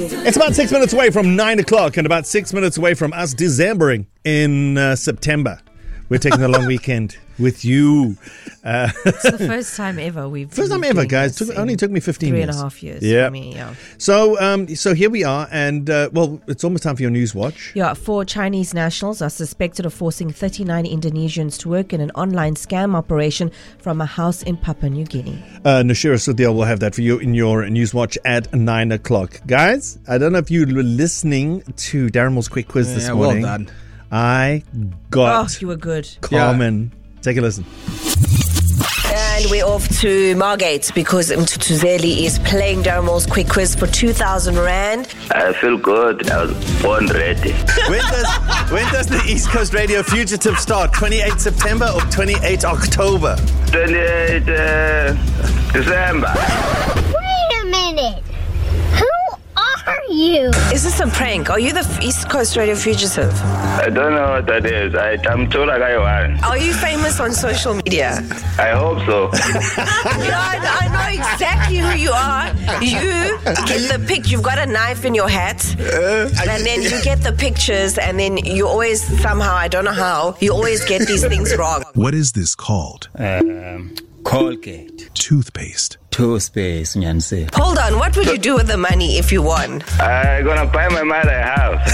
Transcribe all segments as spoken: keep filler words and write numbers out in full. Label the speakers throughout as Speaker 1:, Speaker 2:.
Speaker 1: It's about six minutes away from nine o'clock and about six minutes away from us Decembering in uh, September. We're taking a long weekend with you.
Speaker 2: Uh, it's the first time ever we've
Speaker 1: first time ever, guys. Took, only took me fifteen
Speaker 2: three
Speaker 1: years.
Speaker 2: and a half years.
Speaker 1: Yeah.
Speaker 2: For me, yeah.
Speaker 1: So, um, so here we are, and uh, well, it's almost time for your news watch.
Speaker 2: Yeah, four Chinese nationals are suspected of forcing thirty-nine Indonesians to work in an online scam operation from a house in Papua New Guinea.
Speaker 1: Uh, Nashira Sudhil will have that for you in your news watch at nine o'clock, guys. I don't know if you were listening to Darren Moore's quick quiz
Speaker 3: yeah,
Speaker 1: this morning.
Speaker 3: Well done.
Speaker 1: I got.
Speaker 2: Oh, you were good.
Speaker 1: Carmen. Yeah. Take a listen.
Speaker 4: And we're off to Margate because Mtutuzeli is playing Darren Moore's quick quiz for two thousand rand.
Speaker 5: I feel good. I was born ready.
Speaker 6: When does when does the East Coast Radio Fugitive start? twenty-eighth September or twenty-eighth October?
Speaker 5: twenty-eighth uh, December.
Speaker 7: Wait a minute. Who are you?
Speaker 4: Is this a prank? Are you the East Coast Radio Fugitive?
Speaker 5: I don't know what that is. I, I'm told I got one.
Speaker 4: Are you famous on social media?
Speaker 5: I hope so.
Speaker 4: Yeah, I, I know exactly who you are. You get the pic. You've got a knife in your hat, and then you get the pictures, and then you always somehow, I don't know how, you always get these things wrong.
Speaker 8: What is this called?
Speaker 9: Um, Colgate.
Speaker 8: Toothpaste.
Speaker 9: Toothpaste, Nyanse.
Speaker 4: Hold on, what would you do with the money if you won?
Speaker 5: I'm gonna buy my mother a house.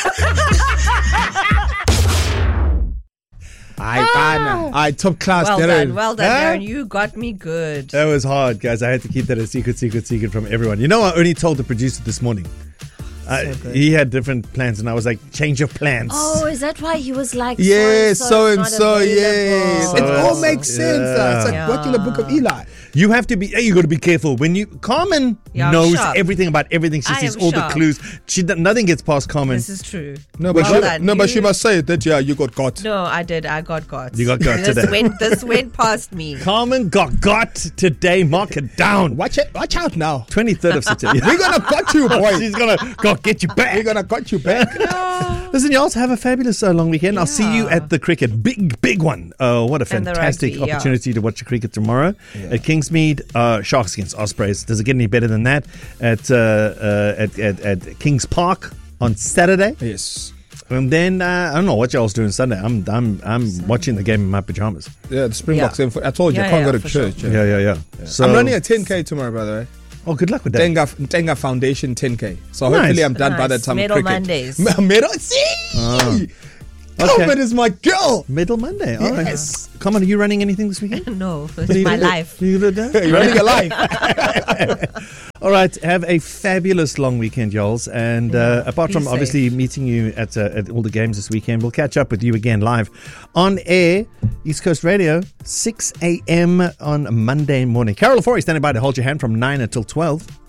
Speaker 3: I oh. I top class.
Speaker 2: Well
Speaker 3: Darren.
Speaker 2: done, well done, huh? Darren. You got me good.
Speaker 1: That was hard, guys. I had to keep that a secret, secret, secret from everyone. You know, I only told the producer this morning. Uh,
Speaker 2: so
Speaker 1: he had different plans, and I was like, change of plans.
Speaker 2: Oh, is that why he was like,
Speaker 3: yeah,
Speaker 2: so and
Speaker 3: so, so and so, yeah.
Speaker 1: So
Speaker 3: it all
Speaker 1: so.
Speaker 3: makes sense. Yeah. Uh, it's like
Speaker 2: yeah.
Speaker 3: watching the Book of Eli.
Speaker 1: You have to be, you got to be careful. When you, Carmen
Speaker 2: yeah,
Speaker 1: knows
Speaker 2: sharp.
Speaker 1: everything about everything. She
Speaker 2: I
Speaker 1: sees all
Speaker 2: sharp.
Speaker 1: the clues. She Nothing gets past Carmen.
Speaker 2: This is true.
Speaker 3: No, but,
Speaker 2: well
Speaker 3: she,
Speaker 2: done.
Speaker 3: no, but
Speaker 2: you,
Speaker 3: she must say that, yeah, you got got.
Speaker 2: No, I did. I got got.
Speaker 1: You got got
Speaker 2: this
Speaker 1: today.
Speaker 2: Went, this went past me.
Speaker 1: Carmen got got today. Mark it down.
Speaker 3: Watch it. Watch out now.
Speaker 1: twenty-third of September.
Speaker 3: We're going to got you, boy.
Speaker 1: She's going to go get you back.
Speaker 3: We're going to got you back.
Speaker 2: No.
Speaker 1: Listen, you also have a fabulous uh, long weekend.
Speaker 2: Yeah.
Speaker 1: I'll see you at the cricket. Big, big one. Oh, what a fantastic
Speaker 2: rugby,
Speaker 1: opportunity
Speaker 2: yeah.
Speaker 1: to watch the cricket tomorrow
Speaker 3: yeah.
Speaker 1: at Kingsmead. Uh, Sharks against Ospreys. Does it get any better than that? At, uh, uh, at, at, at Kings Park on Saturday.
Speaker 3: Yes.
Speaker 1: And then, uh, I don't know what y'all's doing Sunday. I'm I'm I'm watching the game in my pajamas.
Speaker 3: Yeah, the Springboks.
Speaker 2: Yeah.
Speaker 3: I told you,
Speaker 2: Yeah,
Speaker 3: I can't
Speaker 2: yeah,
Speaker 3: go to church.
Speaker 2: sure.
Speaker 1: Yeah, yeah, yeah.
Speaker 3: yeah.
Speaker 1: So,
Speaker 3: I'm running a ten K tomorrow, by the way.
Speaker 1: Oh, good luck with that.
Speaker 3: Tenga, Tenga Foundation ten K. So
Speaker 1: Nice.
Speaker 3: hopefully I'm done
Speaker 2: nice.
Speaker 3: by that time.
Speaker 2: Medal
Speaker 3: of cricket.
Speaker 2: Mondays.
Speaker 3: Medal. See.
Speaker 1: Oh.
Speaker 3: Carmen
Speaker 1: Okay.
Speaker 3: is my girl.
Speaker 1: Middle Monday. All right.
Speaker 3: Yes.
Speaker 1: Come on, are you running anything this weekend?
Speaker 2: No, it's my life.
Speaker 1: You gonna do?
Speaker 3: You're running a life.
Speaker 1: All right, have a fabulous long weekend, y'alls. And uh,
Speaker 2: Yeah,
Speaker 1: apart
Speaker 2: be
Speaker 1: from
Speaker 2: safe.
Speaker 1: obviously meeting you at uh, at all the games this weekend, we'll catch up with you again live on air, East Coast Radio, six a.m. on Monday morning. Carol Forey standing by to hold your hand from nine until twelve.